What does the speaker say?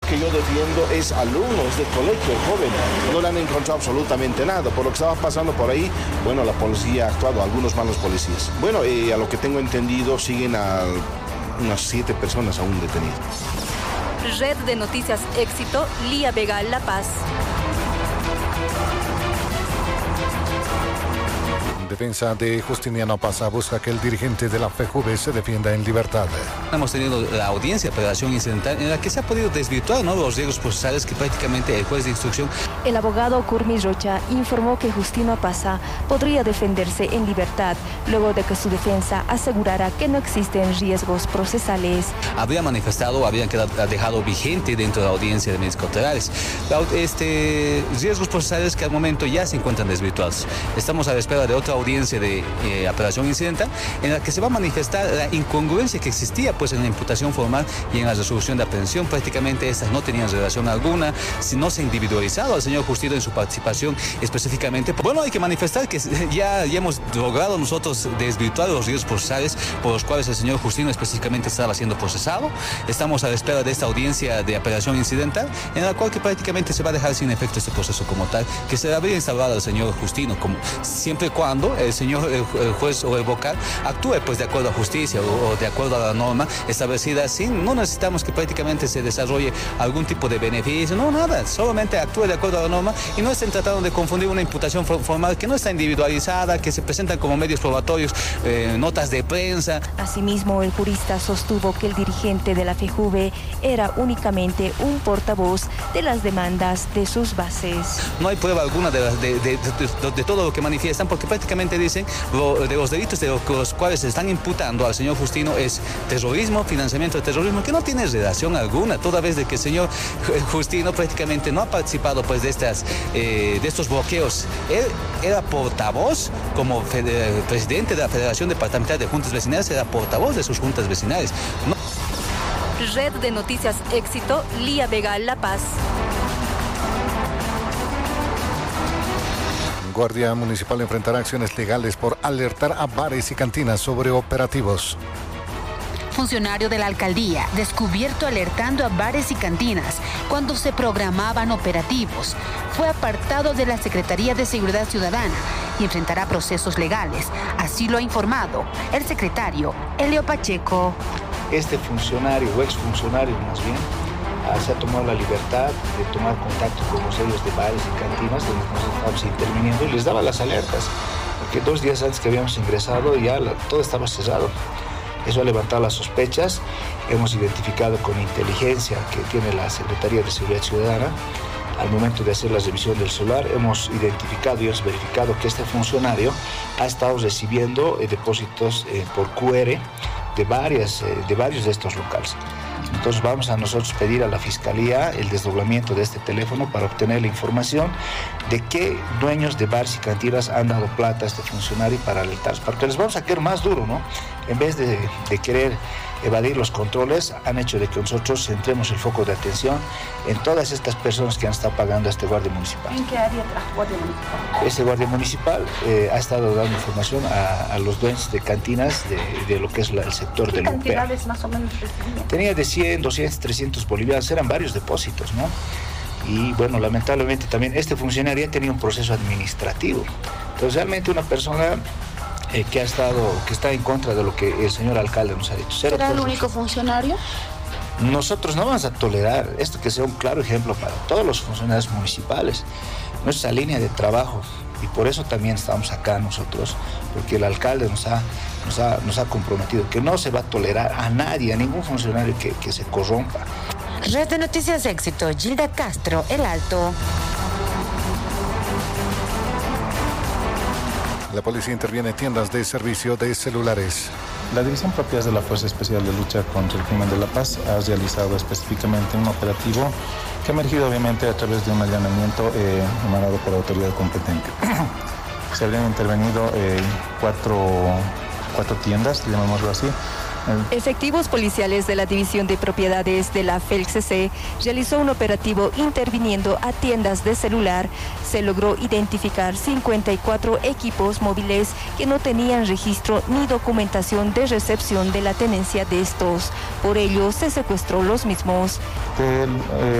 que yo defiendo es alumnos del colegio, el joven. No le han encontrado absolutamente nada. Por lo que estaba pasando por ahí, bueno, la policía ha actuado, algunos malos policías. Bueno, a lo que tengo entendido, siguen a unas 7 personas aún detenidas. Red de Noticias Éxito, Lía Vega, La Paz. Defensa de Justiniano Pasa busca que el dirigente de la FEJUVE se defienda en libertad. Hemos tenido la audiencia de apelación incidental en la que se ha podido desvirtuar, ¿no?, los riesgos procesales que prácticamente el juez de instrucción. El abogado Curmis Rocha informó que Justino Pasa podría defenderse en libertad luego de que su defensa asegurara que no existen riesgos procesales. Habría manifestado, habrían dejado vigente dentro de la audiencia de medios cautelares riesgos procesales que al momento ya se encuentran desvirtuados. Estamos a la espera de otra audiencia de apelación incidental en la que se va a manifestar la incongruencia que existía pues en la imputación formal y en la resolución de aprehensión. Prácticamente estas no tenían relación alguna, si no se ha individualizado al señor Justino en su participación específicamente. Bueno, hay que manifestar que ya hemos logrado nosotros desvirtuar los riesgos procesales por los cuales el señor Justino específicamente estaba siendo procesado. Estamos a la espera de esta audiencia de apelación incidental en la cual que prácticamente se va a dejar sin efecto este proceso como tal, que se habría instalado al señor Justino, como siempre y cuando el señor el juez o el vocal actúe pues de acuerdo a justicia o de acuerdo a la norma establecida. Así no necesitamos que prácticamente se desarrolle algún tipo de beneficio, no, nada, solamente actúe de acuerdo a la norma y no estén tratando de confundir una imputación formal que no está individualizada, que se presentan como medios probatorios, notas de prensa. Asimismo, el jurista sostuvo que el dirigente de la FEJUVE era únicamente un portavoz de las demandas de sus bases. No hay prueba alguna de todo lo que manifiestan, porque prácticamente dicen de los delitos de los cuales se están imputando al señor Justino es terrorismo, financiamiento de terrorismo, que no tiene relación alguna, toda vez de que el señor Justino prácticamente no ha participado pues de estos bloqueos. Él era portavoz como presidente de la Federación Departamental de Juntas Vecinales, era portavoz de sus juntas vecinales. No. Red de Noticias Éxito, Lía Vega, La Paz. Guardia Municipal enfrentará acciones legales por alertar a bares y cantinas sobre operativos. Funcionario de la alcaldía descubierto alertando a bares y cantinas cuando se programaban operativos. Fue apartado de la Secretaría de Seguridad Ciudadana y enfrentará procesos legales. Así lo ha informado el secretario Elio Pacheco. Este funcionario o exfuncionario más bien se ha tomado la libertad de tomar contacto con los sellos de bares y cantinas donde nosotros estábamos interviniendo y les daba las alertas, porque 2 días antes que habíamos ingresado ya todo estaba cerrado. Eso ha levantado las sospechas. Hemos identificado con inteligencia que tiene la Secretaría de Seguridad Ciudadana. Al momento de hacer la revisión del celular, hemos identificado y hemos verificado que este funcionario ha estado recibiendo depósitos por QR de varios de estos locales. Entonces vamos a nosotros pedir a la Fiscalía el desdoblamiento de este teléfono para obtener la información de qué dueños de bares y cantinas han dado plata a este funcionario para alertarlos, porque les vamos a querer más duro, ¿no? En vez de querer evadir los controles, han hecho de que nosotros centremos el foco de atención en todas estas personas que han estado pagando a este guardia municipal. ¿En qué área trabaja guardia municipal? Este guardia municipal ha estado dando información a los dueños de cantinas de lo que es el sector del UPEA. ¿Qué cantidades más o menos recibían? Tenía de 100, 200, 300 bolivianos, eran varios depósitos, ¿no? Y bueno, lamentablemente también este funcionario ha tenido un proceso administrativo. Entonces realmente una persona que está en contra de lo que el señor alcalde nos ha dicho. ¿Será el único funcionario? Nosotros no vamos a tolerar esto, que sea un claro ejemplo para todos los funcionarios municipales. Nuestra línea de trabajo, y por eso también estamos acá nosotros, porque el alcalde nos ha comprometido que no se va a tolerar a nadie, a ningún funcionario que se corrompa. Red de Noticias Éxito, Gilda Castro, El Alto. La policía interviene en tiendas de servicio de celulares. La División Propiedades de la Fuerza Especial de Lucha contra el Crimen de La Paz ha realizado específicamente un operativo que ha emergido obviamente a través de un allanamiento emanado por la autoridad competente. Se habrían intervenido cuatro tiendas, llamémoslo así. Efectivos policiales de la División de Propiedades de la FELCC realizó un operativo interviniendo a tiendas de celular. Se logró identificar 54 equipos móviles que no tenían registro ni documentación de recepción de la tenencia de estos. Por ello, se secuestró los mismos.